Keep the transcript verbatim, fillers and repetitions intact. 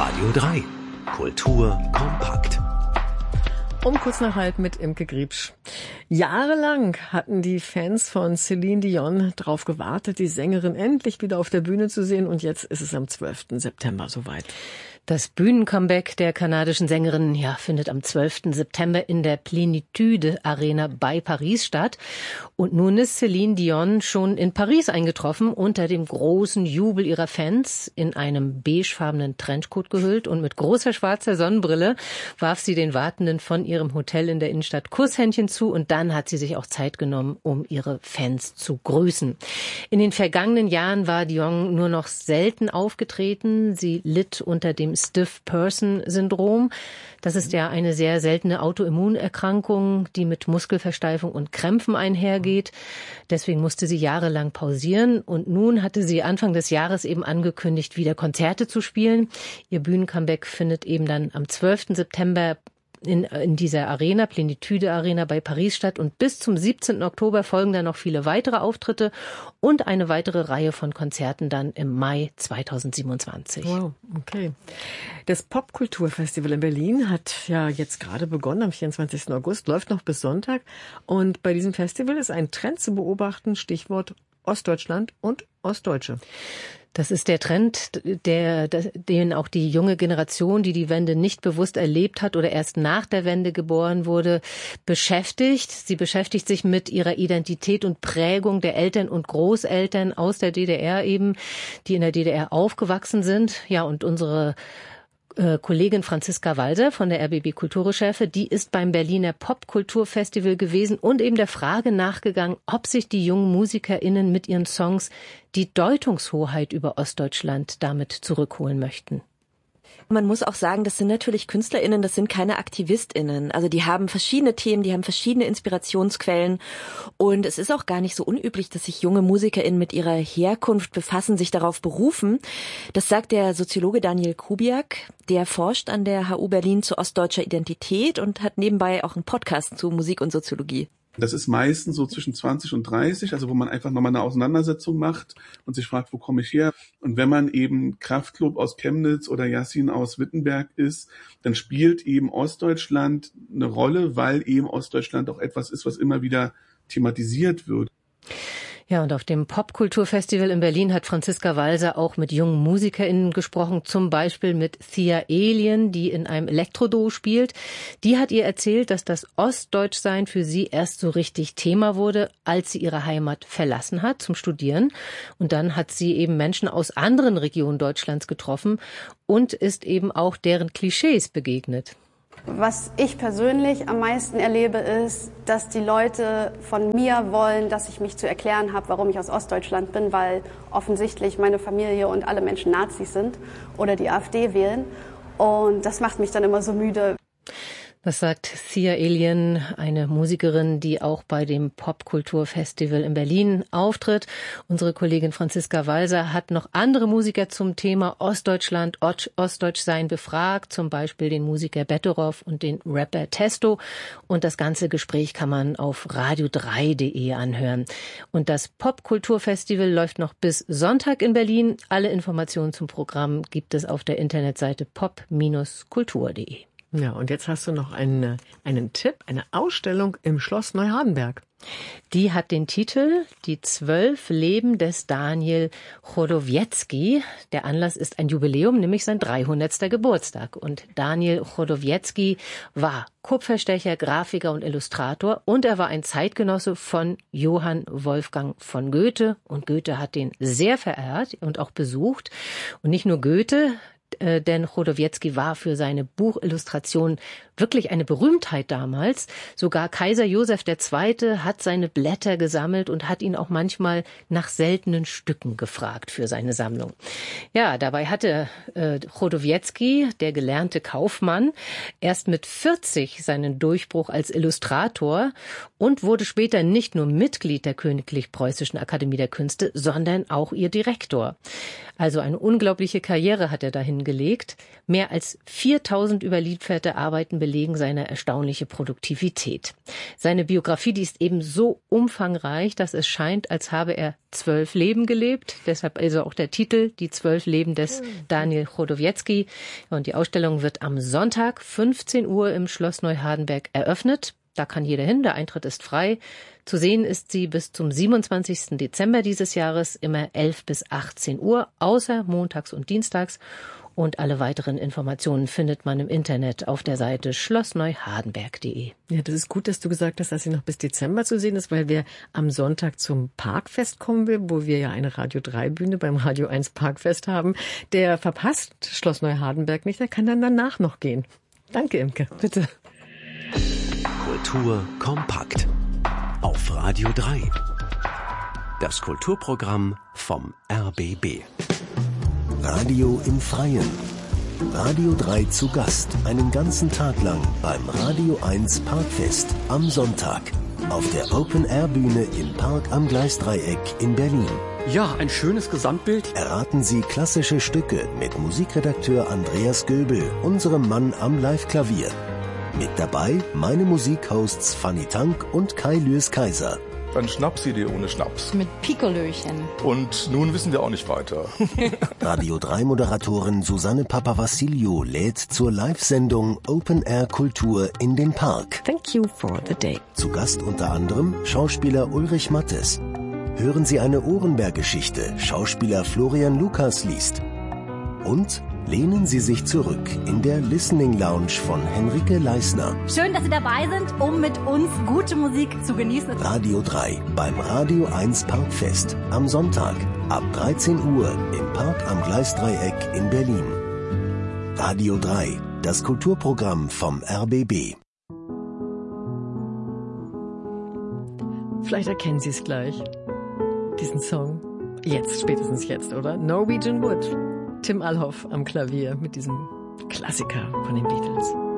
Radio drei. Kultur kompakt. Um kurz nach halb mit Imke Griebsch. Jahrelang hatten die Fans von Celine Dion darauf gewartet, die Sängerin endlich wieder auf der Bühne zu sehen. Und jetzt ist es am zwölften September soweit. Das Bühnencomeback der kanadischen Sängerin ja, findet am zwölften September in der Plénitude Arena bei Paris statt. Und nun ist Celine Dion schon in Paris eingetroffen, unter dem großen Jubel ihrer Fans, in einem beigefarbenen Trenchcoat gehüllt und mit großer schwarzer Sonnenbrille warf sie den Wartenden von ihrem Hotel in der Innenstadt Kusshändchen zu und dann hat sie sich auch Zeit genommen, um ihre Fans zu grüßen. In den vergangenen Jahren war Dion nur noch selten aufgetreten. Sie litt unter dem Stiff-Person-Syndrom. Das ist ja eine sehr seltene Autoimmunerkrankung, die mit Muskelversteifung und Krämpfen einhergeht. Deswegen musste sie jahrelang pausieren und nun hatte sie Anfang des Jahres eben angekündigt, wieder Konzerte zu spielen. Ihr Bühnencomeback findet eben dann am zwölften September In, in dieser Arena, Plénitude Arena bei Paris statt und bis zum siebzehnten Oktober folgen dann noch viele weitere Auftritte und eine weitere Reihe von Konzerten dann im Mai zweitausendsiebenundzwanzig. Wow, okay. Das Popkulturfestival in Berlin hat ja jetzt gerade begonnen am vierundzwanzigsten August, läuft noch bis Sonntag und bei diesem Festival ist ein Trend zu beobachten, Stichwort Ostdeutschland und Ostdeutsche. Das ist der Trend, der, den auch die junge Generation, die die Wende nicht bewusst erlebt hat oder erst nach der Wende geboren wurde, beschäftigt. Sie beschäftigt sich mit ihrer Identität und Prägung der Eltern und Großeltern aus der D D R eben, die in der D D R aufgewachsen sind. Ja, und unsere Äh, Kollegin Franziska Walser von der R B B Kulturrecherche, die ist beim Berliner Popkulturfestival gewesen und eben der Frage nachgegangen, ob sich die jungen MusikerInnen mit ihren Songs die Deutungshoheit über Ostdeutschland damit zurückholen möchten. Man muss auch sagen, das sind natürlich KünstlerInnen, das sind keine AktivistInnen. Also die haben verschiedene Themen, die haben verschiedene Inspirationsquellen und es ist auch gar nicht so unüblich, dass sich junge MusikerInnen mit ihrer Herkunft befassen, sich darauf berufen. Das sagt der Soziologe Daniel Kubiak, der forscht an der H U Berlin zu ostdeutscher Identität und hat nebenbei auch einen Podcast zu Musik und Soziologie. Das ist meistens so zwischen zwanzig und dreißig, also wo man einfach nochmal eine Auseinandersetzung macht und sich fragt, wo komme ich her? Und wenn man eben Kraftklub aus Chemnitz oder Yassin aus Wittenberg ist, dann spielt eben Ostdeutschland eine Rolle, weil eben Ostdeutschland auch etwas ist, was immer wieder thematisiert wird. Ja, und auf dem Popkulturfestival in Berlin hat Franziska Walser auch mit jungen MusikerInnen gesprochen, zum Beispiel mit Thea Alien, die in einem Elektroduo spielt. Die hat ihr erzählt, dass das Ostdeutschsein für sie erst so richtig Thema wurde, als sie ihre Heimat verlassen hat zum Studieren. Und dann hat sie eben Menschen aus anderen Regionen Deutschlands getroffen und ist eben auch deren Klischees begegnet. Was ich persönlich am meisten erlebe, ist, dass die Leute von mir wollen, dass ich mich zu erklären habe, warum ich aus Ostdeutschland bin, weil offensichtlich meine Familie und alle Menschen Nazis sind oder die AfD wählen. Und das macht mich dann immer so müde. Das sagt Thea Alien, eine Musikerin, die auch bei dem Popkulturfestival in Berlin auftritt. Unsere Kollegin Franziska Walser hat noch andere Musiker zum Thema Ostdeutschland, Ostdeutschsein befragt, zum Beispiel den Musiker Betteroff und den Rapper Testo. Und das ganze Gespräch kann man auf radio drei punkt de anhören. Und das Popkulturfestival läuft noch bis Sonntag in Berlin. Alle Informationen zum Programm gibt es auf der Internetseite pop Bindestrich kultur punkt de. Ja, und jetzt hast du noch einen, einen Tipp, eine Ausstellung im Schloss Neuhardenberg. Die hat den Titel Die zwölf Leben des Daniel Chodowiecki. Der Anlass ist ein Jubiläum, nämlich sein dreihundertsten Geburtstag. Und Daniel Chodowiecki war Kupferstecher, Grafiker und Illustrator und er war ein Zeitgenosse von Johann Wolfgang von Goethe. Und Goethe hat den sehr verehrt und auch besucht. Und nicht nur Goethe, denn Chodowiecki war für seine Buchillustration wirklich eine Berühmtheit damals. Sogar Kaiser Josef der Zweite hat seine Blätter gesammelt und hat ihn auch manchmal nach seltenen Stücken gefragt für seine Sammlung. Ja, dabei hatte äh, Chodowiecki, der gelernte Kaufmann, erst mit vierzig seinen Durchbruch als Illustrator und wurde später nicht nur Mitglied der Königlich Preußischen Akademie der Künste, sondern auch ihr Direktor. Also eine unglaubliche Karriere hat er dahin gelegt. Mehr als viertausend überlieferte Arbeiten belegen seine erstaunliche Produktivität. Seine Biografie, die ist eben so umfangreich, dass es scheint, als habe er zwölf Leben gelebt. Deshalb also auch der Titel, die zwölf Leben des Daniel Chodowiecki. Und die Ausstellung wird am Sonntag, fünfzehn Uhr im Schloss Neuhardenberg eröffnet. Da kann jeder hin, der Eintritt ist frei. Zu sehen ist sie bis zum siebenundzwanzigsten Dezember dieses Jahres, immer elf bis achtzehn Uhr, außer montags und dienstags. Und alle weiteren Informationen findet man im Internet auf der Seite schloss neuhardenberg punkt de. Ja, das ist gut, dass du gesagt hast, dass sie noch bis Dezember zu sehen ist, weil wir am Sonntag zum Parkfest kommen will, wo wir ja eine Radio drei Bühne beim Radio eins Parkfest haben. Der verpasst Schloss Neuhardenberg nicht, der kann dann danach noch gehen. Danke, Imke. Bitte. Kultur kompakt. Auf Radio drei. Das Kulturprogramm vom R B B. Radio im Freien. Radio drei zu Gast, einen ganzen Tag lang beim Radio eins Parkfest am Sonntag. Auf der Open-Air-Bühne im Park am Gleisdreieck in Berlin. Ja, ein schönes Gesamtbild. Erraten Sie klassische Stücke mit Musikredakteur Andreas Göbel, unserem Mann am Live-Klavier. Mit dabei meine Musikhosts Fanny Tank und Kai Lüers-Kaiser. Dann Schnapsidee ohne Schnaps. Mit Pikolöchen. Und nun wissen wir auch nicht weiter. Radio drei Moderatorin Susanne Papavassiliou lädt zur Live-Sendung Open Air Kultur in den Park. Thank you for the day. Zu Gast unter anderem Schauspieler Ulrich Mattes. Hören Sie eine Orenberg-Geschichte, Schauspieler Florian Lukas liest. Und lehnen Sie sich zurück in der Listening Lounge von Henrike Leisner. Schön, dass Sie dabei sind, um mit uns gute Musik zu genießen. Radio drei beim Radio eins Parkfest am Sonntag ab dreizehn Uhr im Park am Gleisdreieck in Berlin. Radio drei, das Kulturprogramm vom R B B. Vielleicht erkennen Sie es gleich, diesen Song. Jetzt, spätestens jetzt, oder? Norwegian Wood. Tim Alhoff am Klavier mit diesem Klassiker von den Beatles.